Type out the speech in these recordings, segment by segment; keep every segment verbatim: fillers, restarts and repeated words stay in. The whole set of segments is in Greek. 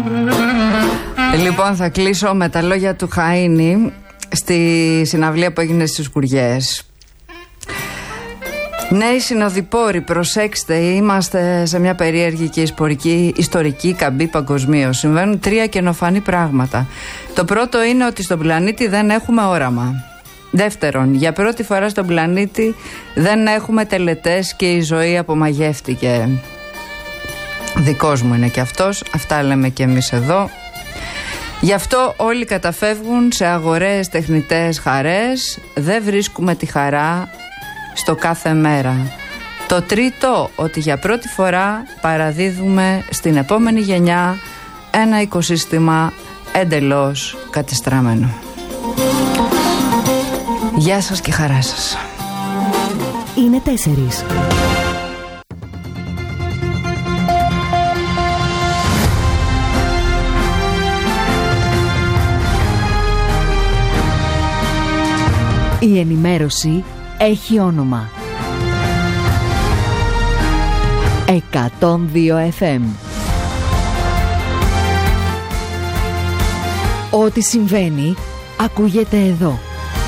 Λοιπόν, θα κλείσω με τα λόγια του Χαΐνη στη συναυλία που έγινε στις Σκουριές. Νέοι συνοδοιπόροι, προσέξτε, είμαστε σε μια περίεργη και ιστορική, ιστορική καμπή παγκοσμίως. Συμβαίνουν τρία καινοφανή πράγματα. Το πρώτο είναι ότι στον πλανήτη δεν έχουμε όραμα. Δεύτερον, για πρώτη φορά στον πλανήτη δεν έχουμε τελετές και η ζωή απομαγεύτηκε. Δικός μου είναι και αυτός, αυτά λέμε και εμείς εδώ. Γι' αυτό όλοι καταφεύγουν σε αγορές, τεχνητές χαρές. Δεν βρίσκουμε τη χαρά στο κάθε μέρα. Το τρίτο, ότι για πρώτη φορά παραδίδουμε στην επόμενη γενιά ένα οικοσύστημα εντελώς κατεστραμμένο. Γεια σας και χαρά σας. Είναι τέσσερις. Η ενημέρωση έχει όνομα. εκατόν δύο εφ εμ. Ό,τι συμβαίνει ακούγεται εδώ.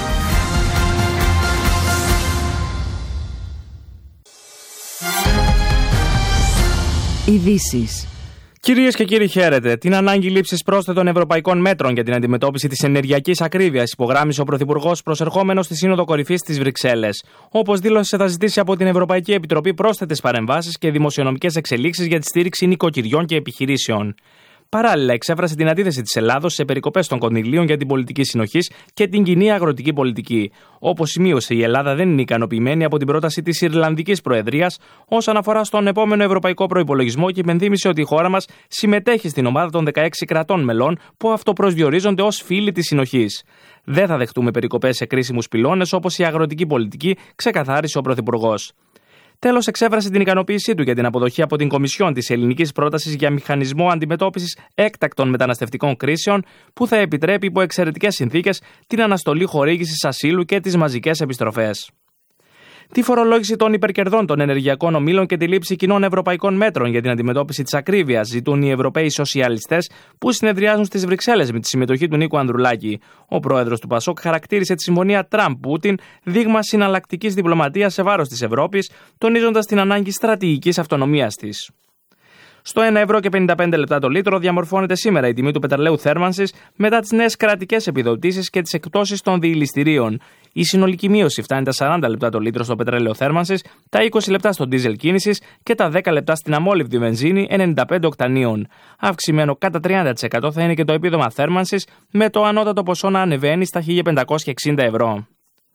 Ειδήσεις. Κυρίες και κύριοι, χαίρετε. Την ανάγκη λήψης πρόσθετων ευρωπαϊκών μέτρων για την αντιμετώπιση της ενεργειακής ακρίβειας υπογράμμισε ο Πρωθυπουργός προσερχόμενος στη Σύνοδο Κορυφής στις Βρυξέλλες. Όπως δήλωσε, θα ζητήσει από την Ευρωπαϊκή Επιτροπή πρόσθετες παρεμβάσεις και δημοσιονομικές εξελίξεις για τη στήριξη νοικοκυριών και επιχειρήσεων. Παράλληλα, εξέφρασε την αντίθεση της Ελλάδος σε περικοπές των κονδυλίων για την πολιτική συνοχής και την κοινή αγροτική πολιτική. Όπως σημείωσε, η Ελλάδα δεν είναι ικανοποιημένη από την πρόταση της Ιρλανδικής Προεδρίας όσον αφορά στον επόμενο ευρωπαϊκό προϋπολογισμό και υπενθύμησε ότι η χώρα μας συμμετέχει στην ομάδα των δεκαέξι κρατών μελών που αυτοπροσδιορίζονται ως φίλοι της συνοχής. Δεν θα δεχτούμε περικοπές σε κρίσιμους πυλώνες όπως η αγροτική πολιτική, ξεκαθάρισε ο Πρωθυπουργός. Τέλος, εξέφρασε την ικανοποίησή του για την αποδοχή από την Κομισιόν της ελληνικής πρότασης για μηχανισμό αντιμετώπισης έκτακτων μεταναστευτικών κρίσεων που θα επιτρέπει υπό εξαιρετικές συνθήκες την αναστολή χορήγησης ασύλου και τις μαζικές επιστροφές. Τη φορολόγηση των υπερκερδών των ενεργειακών ομίλων και τη λήψη κοινών ευρωπαϊκών μέτρων για την αντιμετώπιση της ακρίβειας ζητούν οι Ευρωπαίοι σοσιαλιστές που συνεδριάζουν στις Βρυξέλλες με τη συμμετοχή του Νίκου Ανδρουλάκη. Ο πρόεδρος του Πασόκ χαρακτήρισε τη συμφωνία Τραμπ-Πούτιν δείγμα συναλλακτικής διπλωματίας σε βάρος της Ευρώπης, τονίζοντας την ανάγκη στρατηγικής αυτονομίας της. Στο ένα ευρώ και πενήντα πέντε λεπτά το λίτρο διαμορφώνεται σήμερα η τιμή του πετρελαίου θέρμανσης μετά τις νέες κρατικές επιδοτήσεις και τις εκπτώσεις των διηληστηρίων. Η συνολική μείωση φτάνει τα σαράντα λεπτά το λίτρο στο πετρέλαιο θέρμανσης, τα είκοσι λεπτά στο ντίζελ κίνησης και τα δέκα λεπτά στην αμόλυβδη βενζίνη ενενήντα πέντε οκτανίων. Αυξημένο κατά τριάντα τοις εκατό θα είναι και το επίδομα θέρμανσης, με το ανώτατο ποσό να ανεβαίνει στα χίλια πεντακόσια εξήντα ευρώ.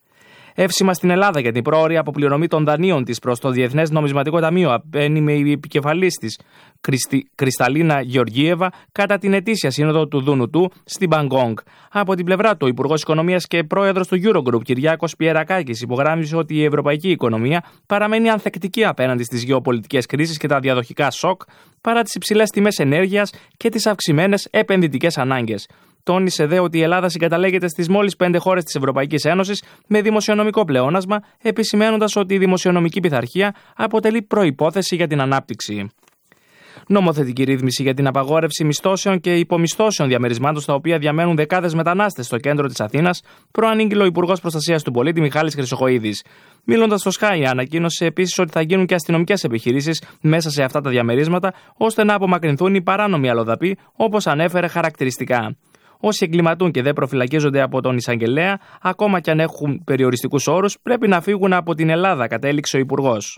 Εύσημα στην Ελλάδα για την πρόωρη αποπληρωμή των δανείων της προς το Διεθνές Νομισματικό Ταμείο απένει με η επικεφαλής της Κριστι... Κρυσταλίνα Γεωργίεβα κατά την ετήσια σύνοδο του Δουνουτού στην Μπαγκόγκ. Από την πλευρά του, ο Υπουργός Οικονομίας και πρόεδρος του Eurogroup Κυριάκος Πιερακάκης υπογράμμισε ότι η ευρωπαϊκή οικονομία παραμένει ανθεκτική απέναντι στις γεωπολιτικές κρίσεις και τα διαδοχικά σοκ παρά τις υψηλές τιμές ενέργειας και τις αυξημένες επενδυτικές ανάγκες. Τόνισε δε ότι η Ελλάδα συγκαταλέγεται στις μόλις πέντε χώρες της Ευρωπαϊκής Ένωσης με δημοσιονομικό πλεόνασμα, επισημαίνοντας ότι η δημοσιονομική πειθαρχία αποτελεί προϋπόθεση για την ανάπτυξη. Νομοθετική ρύθμιση για την απαγόρευση μισθώσεων και υπομισθώσεων διαμερισμάτων στα οποία διαμένουν δεκάδες μετανάστες στο κέντρο της Αθήνας, προανήγγειλε ο Υπουργός Προστασίας του Πολίτη Μιχάλης Χρυσοχοΐδης. Μιλώντας στο Sky, ανακοίνωσε επίσης ότι θα γίνουν και αστυνομικές επιχειρήσεις μέσα σε αυτά τα διαμερίσματα, ώστε να απομακρυνθούν οι παράνομοι αλλοδαποί, όπως ανέφερε χαρακτηριστικά. Όσοι εγκληματούν και δεν προφυλακίζονται από τον εισαγγελέα, ακόμα κι αν έχουν περιοριστικούς όρους, πρέπει να φύγουν από την Ελλάδα, κατέληξε ο Υπουργός.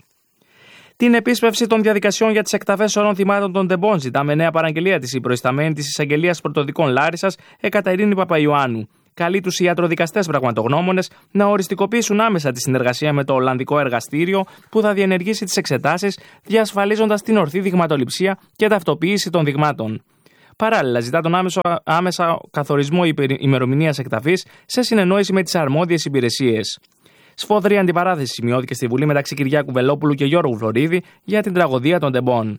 Την επίσπευση των διαδικασιών για τις εκταφές όλων θυμάτων των τεμπών ζητά με νέα παραγγελία της η προϊσταμένη της εισαγγελίας πρωτοδικών Λάρισσας, Εκατερίνη Παπαϊωάννου. Καλεί τους ιατροδικαστές πραγματογνώμονες να οριστικοποιήσουν άμεσα τη συνεργασία με το Ολλανδικό Εργαστήριο που θα διενεργήσει τις εξετάσεις, διασφαλίζοντας την ορθή δειγματοληψία και ταυτοποίηση των δειγμάτων. Παράλληλα, ζητά τον άμεσο, άμεσα καθορισμό ημερομηνίας εκταφής σε συνεννόηση με τις αρμόδιες υπηρεσίες. Σφοδρή αντιπαράθεση σημειώθηκε στη Βουλή μεταξύ Κυριάκου Βελόπουλου και Γιώργου Φλωρίδη για την τραγωδία των τεμπών.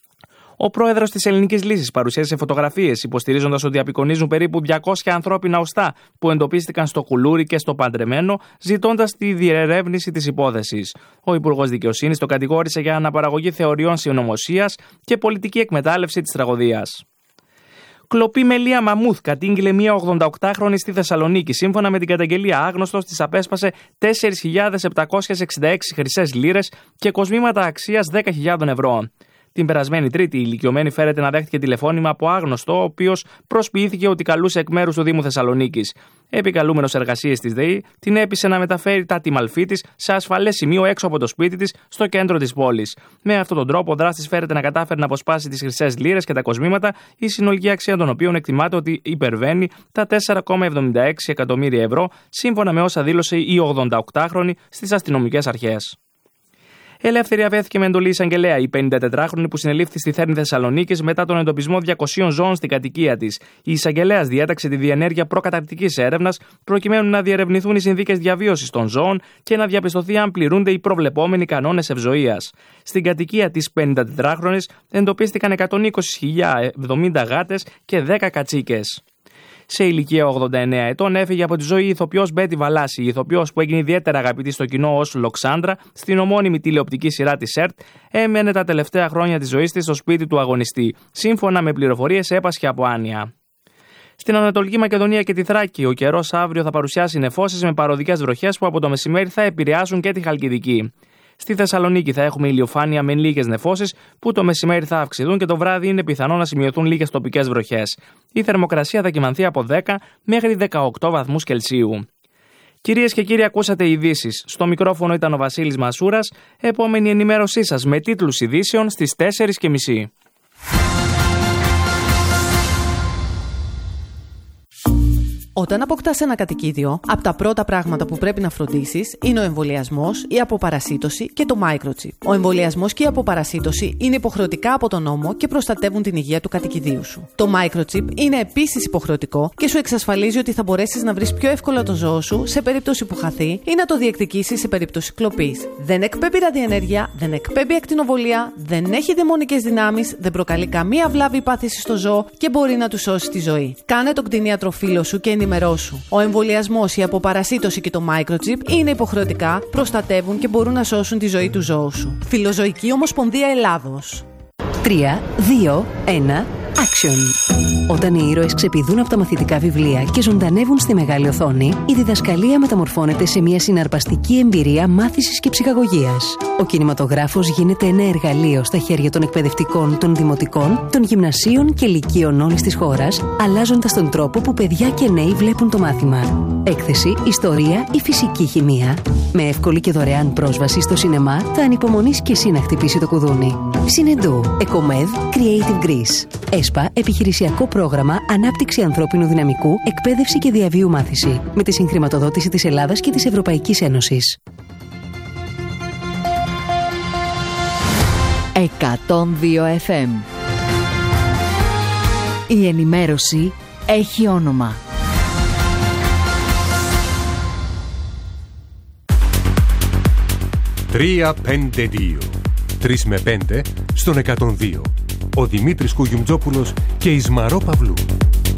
Ο πρόεδρος της Ελληνικής Λύσης παρουσίασε φωτογραφίες υποστηρίζοντας ότι απεικονίζουν περίπου διακόσια ανθρώπινα οστά που εντοπίστηκαν στο Κουλούρι και στο Παντρεμένο, ζητώντας τη διερεύνηση της υπόθεσης. Ο Υπουργός Δικαιοσύνης το κατηγόρησε για αναπαραγωγή θεωριών συνωμοσίας και πολιτική εκμετάλλευση της τραγωδίας. Κλοπή με λία μαμούθ κατήγγειλε μια ογδονταοκτάχρονη στη Θεσσαλονίκη. Σύμφωνα με την καταγγελία, άγνωστος της απέσπασε τέσσερις χιλιάδες επτακόσιες εξήντα έξι χρυσές λίρες και κοσμήματα αξίας δέκα χιλιάδες ευρώ. Την περασμένη Τρίτη, η ηλικιωμένη φέρεται να δέχτηκε τηλεφώνημα από άγνωστο, ο οποίος προσποιήθηκε ότι καλούσε εκ μέρους του Δήμου Θεσσαλονίκης. Επικαλούμενος εργασίες της ΔΕΗ, την έπεισε να μεταφέρει τα τιμαλφή της σε ασφαλές σημείο έξω από το σπίτι της, στο κέντρο της πόλης. Με αυτόν τον τρόπο, ο δράστης φέρεται να κατάφερε να αποσπάσει τις χρυσές λίρες και τα κοσμήματα, η συνολική αξία των οποίων εκτιμάται ότι υπερβαίνει τα τέσσερα κόμμα εβδομήντα έξι εκατομμύρια ευρώ, σύμφωνα με όσα δήλωσε η ογδονταοκτάχρονη στις αστυνομικές αρχές. Ελεύθερη αφέθηκε με εντολή εισαγγελέα η πενηντατετράχρονη που συνελήφθη στη Θέρμη Θεσσαλονίκης μετά τον εντοπισμό διακοσίων ζώων στην κατοικία της. Η εισαγγελέας διέταξε τη διενέργεια προκαταρκτικής έρευνας προκειμένου να διερευνηθούν οι συνθήκες διαβίωσης των ζώων και να διαπιστωθεί αν πληρούνται οι προβλεπόμενοι κανόνες ευζοίας. Στην κατοικία της πενηντατετράχρονης εντοπίστηκαν εκατόν είκοσι χιλιάδες εβδομήντα γάτες και δέκα κατσίκες. Σε ηλικία ογδόντα εννέα ετών έφυγε από τη ζωή η ηθοποιός Μπέτη Βαλάση, η ηθοποιός που έγινε ιδιαίτερα αγαπητή στο κοινό ως Λοξάνδρα στην ομώνυμη τηλεοπτική σειρά της ΕΡΤ, έμενε τα τελευταία χρόνια της ζωής της στο σπίτι του αγωνιστή. Σύμφωνα με πληροφορίες, έπασχε από άνοια. Στην Ανατολική Μακεδονία και τη Θράκη, ο καιρός αύριο θα παρουσιάσει νεφώσεις με παροδικές βροχές που από το μεσημέρι θα επηρεάσουν και τη Χαλκιδική. Στη Θεσσαλονίκη θα έχουμε ηλιοφάνεια με λίγες νεφώσεις που το μεσημέρι θα αυξηθούν και το βράδυ είναι πιθανό να σημειωθούν λίγες τοπικές βροχές. Η θερμοκρασία θα κυμανθεί από δέκα μέχρι δεκαοκτώ βαθμούς Κελσίου. Κυρίες και κύριοι, ακούσατε ειδήσεις. Στο μικρόφωνο ήταν ο Βασίλης Μασούρας. Επόμενη ενημέρωσή σας με τίτλους ειδήσεων στις τέσσερις και μισή. Όταν αποκτάς ένα κατοικίδιο, από τα πρώτα πράγματα που πρέπει να φροντίσεις είναι ο εμβολιασμός, η αποπαρασίτωση και το microchip. Ο εμβολιασμός και η αποπαρασίτωση είναι υποχρεωτικά από τον νόμο και προστατεύουν την υγεία του κατοικιδίου σου. Το microchip είναι επίσης υποχρεωτικό και σου εξασφαλίζει ότι θα μπορέσεις να βρεις πιο εύκολα το ζώο σου σε περίπτωση που χαθεί ή να το διεκδικήσεις σε περίπτωση κλοπής. Δεν εκπέμπει ραδιενέργεια, δεν εκπέμπει ακτινοβολία, δεν έχει δαιμονικές δυνάμεις, δεν προκαλεί καμία βλάβη ή πάθηση στο ζώο και μπορεί να του σώσει τη ζωή. Κάνε τον κτηνίατρο φίλο σου και ενημερώσου. Ο εμβολιασμός, η αποπαρασίτωση και το microchip είναι υποχρεωτικά, προστατεύουν και μπορούν να σώσουν τη ζωή του ζώου σου. Φιλοζωική Ομοσπονδία Ελλάδος. τρία, δύο, ένα, action! Όταν οι ήρωες ξεπηδούν από τα μαθητικά βιβλία και ζωντανεύουν στη μεγάλη οθόνη, η διδασκαλία μεταμορφώνεται σε μια συναρπαστική εμπειρία μάθησης και ψυχαγωγίας. Ο κινηματογράφος γίνεται ένα εργαλείο στα χέρια των εκπαιδευτικών, των δημοτικών, των γυμνασίων και λυκείων όλης της χώρας, αλλάζοντας τον τρόπο που παιδιά και νέοι βλέπουν το μάθημα. Έκθεση, ιστορία ή φυσική χημεία. Με εύκολη και δωρεάν πρόσβαση στο σινεμά, θα ανυπομονείς και εσύ να χτυπήσει το κουδούνι. Συνεντού, Εκομέδ, Creative Greece. ΕΣΠΑ, επιχειρησιακό πρόγραμμα Ανάπτυξη ανθρώπινου δυναμικού, εκπαίδευση και διαβίου μάθηση. Με τη συγχρηματοδότηση της Ελλάδας και της Ευρωπαϊκής Ένωσης. εκατόν δύο εφ εμ. Η ενημέρωση έχει όνομα. τρία πέντε δύο. τρεις με πέντε στον εκατόν δύο. Ο Δημήτρης Κουγιουμτζόπουλος και η Σμαρό Παυλού.